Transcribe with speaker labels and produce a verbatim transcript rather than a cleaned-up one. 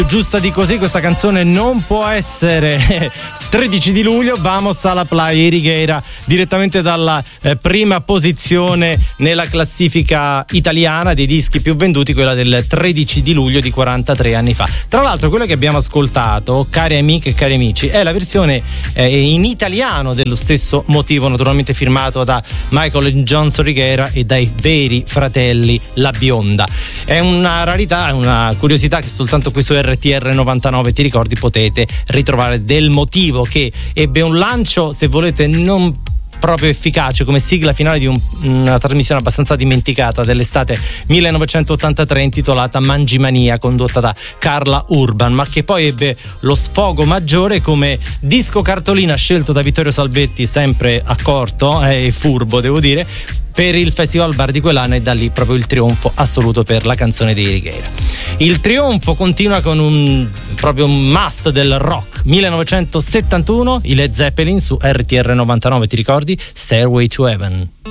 Speaker 1: Giusta di così, questa canzone non può essere. Tredici di luglio, vamos alla playa, Irigheira, direttamente dalla eh, prima posizione nella classifica italiana dei dischi più venduti, quella del tredici di luglio di quarantatré anni fa. Tra l'altro, quella che abbiamo ascoltato, cari amiche e cari amici, è la versione eh, in italiano dello stesso motivo, naturalmente firmato da Michael e Johnson Righeira e dai veri fratelli La Bionda. È una rarità, è una curiosità che soltanto qui su R T R novantanove, ti ricordi, potete ritrovare, del motivo che ebbe un lancio, se volete, non proprio efficace come sigla finale di un, una trasmissione abbastanza dimenticata dell'estate millenovecentottantatré intitolata Mangimania, condotta da Carla Urban, ma che poi ebbe lo sfogo maggiore come disco cartolina scelto da Vittorio Salvetti, sempre accorto e eh, furbo devo dire, per il Festival Bar di quell'anno, e da lì proprio il trionfo assoluto per la canzone di Righeira. Il trionfo continua con un proprio un must del rock. millenovecentosettantuno, i Led Zeppelin su R T R novantanove, ti ricordi? Stairway to Heaven.